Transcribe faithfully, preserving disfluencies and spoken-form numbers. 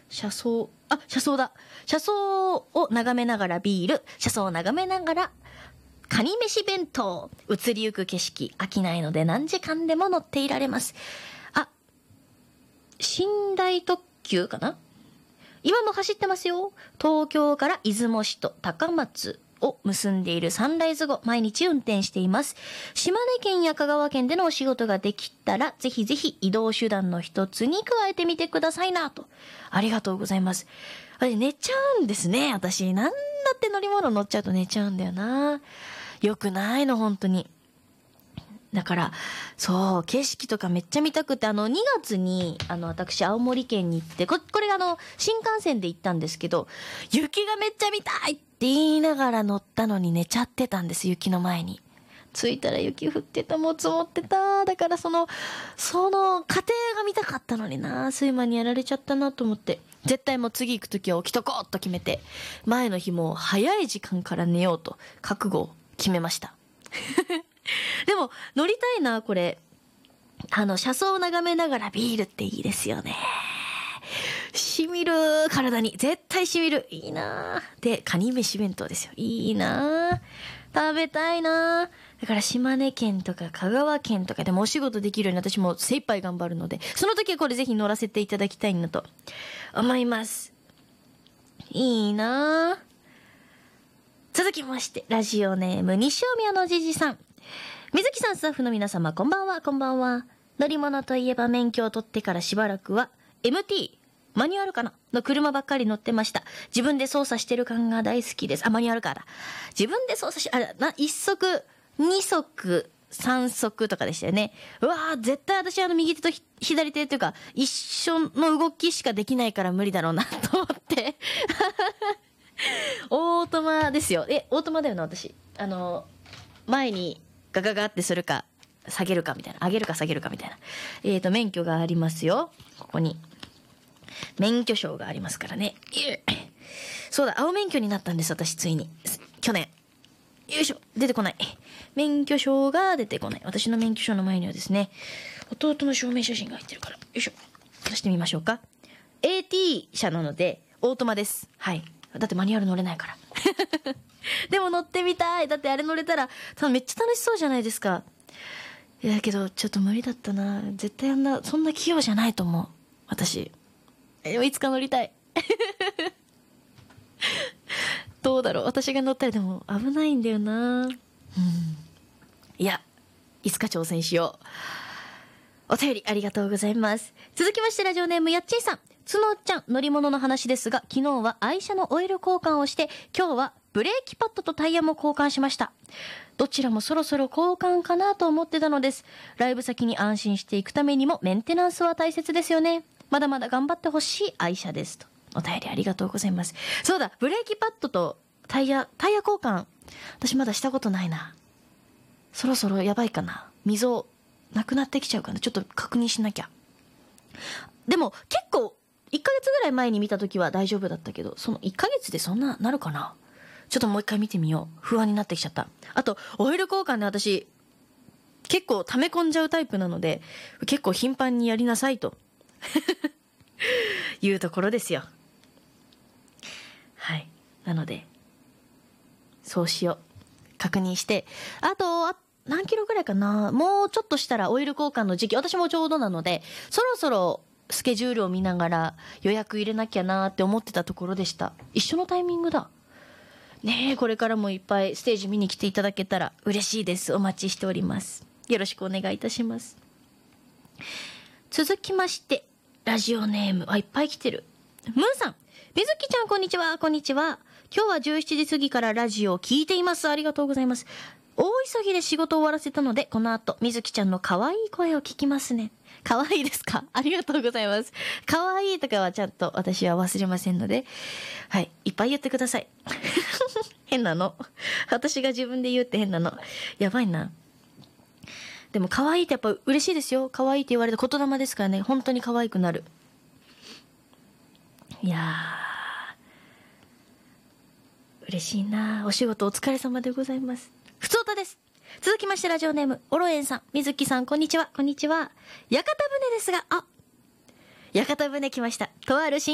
車窓、あ、車窓だ。車窓を眺めながらビール、車窓を眺めながらカニ飯弁当、移りゆく景色、飽きないので何時間でも乗っていられます。あ、寝台特急かな？今も走ってますよ。東京から出雲市と高松を結んでいるサンライズ号、毎日運転しています。島根県や香川県でのお仕事ができたら、ぜひぜひ移動手段の一つに加えてみてくださいなと。ありがとうございます。あれ、寝ちゃうんですね。私、なんだって乗り物乗っちゃうと寝ちゃうんだよな。よくないの、本当に。だから、そう、景色とかめっちゃ見たくて、あの、にがつに、あの、私、青森県に行って、こ、これあの、新幹線で行ったんですけど、雪がめっちゃ見たいって言いながら乗ったのに寝ちゃってたんです、雪の前に。着いたら雪降ってた、もう積もってた。だからその、その、過程が見たかったのにな、睡魔にやられちゃったなと思って、絶対もう次行くときは起きとこうと決めて、前の日も早い時間から寝ようと、覚悟を決めました。でも、乗りたいな、これ。あの、車窓を眺めながらビールっていいですよね。しみる、体に。絶対しみる。いいな。で、カニ飯弁当ですよ。いいな。食べたいな。だから島根県とか香川県とかでもお仕事できるように私も精一杯頑張るので、その時はこれぜひ乗らせていただきたいなと思います。いいな。続きまして、ラジオネーム、西尾宮のじじさん。水木さん、スタッフの皆様、こんばんは、こんばんは。乗り物といえば免許を取ってからしばらくは、エムティー、マニュアルかなの車ばっかり乗ってました。自分で操作してる感が大好きです。あ、マニュアルカーだ。自分で操作し、あれ、な、一足、二足、三足とかでしたよね。うわー、絶対私あの右手と左手というか、一緒の動きしかできないから無理だろうな、と思って。オートマですよ。え、オートマだよな、私。あの、前にガガガってするか、下げるかみたいな。上げるか下げるかみたいな。えーと、免許がありますよ。ここに。免許証がありますからね。そうだ、青免許になったんです、私、ついに。去年。よいしょ、出てこない。免許証が出てこない。私の免許証の前にはですね、弟の証明写真が入ってるから。よいしょ。出してみましょうか。エーティー 車なので、オートマです。はい。だってマニュアル乗れないから。でも乗ってみたい。だってあれ乗れたら、多分めっちゃ楽しそうじゃないですか。いやけど、ちょっと無理だったな。絶対あんな、そんな器用じゃないと思う。私。でもいつか乗りたい。どうだろう。私が乗ったらでも危ないんだよな。うん。いや、いつか挑戦しよう。お便りありがとうございます。続きましてラジオネームやっちーさん。つのちゃん、乗り物の話ですが、昨日は愛車のオイル交換をして、今日はブレーキパッドとタイヤも交換しました。どちらもそろそろ交換かなと思ってたのです。ライブ先に安心していくためにもメンテナンスは大切ですよね。まだまだ頑張ってほしい愛車ですと。お便りありがとうございます。そうだ、ブレーキパッドとタイヤ、タイヤ交換。私まだしたことないな。そろそろやばいかな。溝なくなってきちゃうかな。ちょっと確認しなきゃ。でも結構いっかげつぐらい前に見た時は大丈夫だったけど、そのいっかげつでそんななるかな。ちょっともう一回見てみよう。不安になってきちゃった。あとオイル交換で私結構溜め込んじゃうタイプなので、結構頻繁にやりなさいというところですよ。はい。なのでそうしよう。確認して、あとあ何キロぐらいかな。もうちょっとしたらオイル交換の時期、私もちょうどなので、そろそろスケジュールを見ながら予約入れなきゃなって思ってたところでした。一緒のタイミングだ。ねえ、これからもいっぱいステージ見に来ていただけたら嬉しいです。お待ちしております。よろしくお願いいたします。続きまして、ラジオネーム、あ、いっぱい来てる。ムーさん。みずきちゃん、こんにちは。こんにちは。今日はじゅうしちじ過ぎからラジオを聞いています。ありがとうございます。大急ぎで仕事を終わらせたので、この後、みずきちゃんの可愛い声を聞きますね。可愛いですか？ありがとうございます。可愛いとかはちゃんと私は忘れませんので、はい、いっぱい言ってください。変なの。私が自分で言うって変なの。やばいな。でも可愛いってやっぱ嬉しいですよ。可愛いって言われた言霊ですからね、本当に可愛くなる。いやー、嬉しいな。お仕事お疲れ様でございます。ふつおたです。続きましてラジオネーム、おろえんさん、みずきさん、こんにちは、こんにちは。屋形船ですが、あ、屋形船来ました。とある新